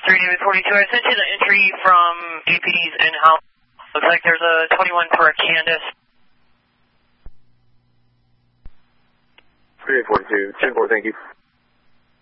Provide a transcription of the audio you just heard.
David 42, I sent you the entry from APD's in-house. Looks like there's a 21 for a Candace. 3842, 10-4, thank you.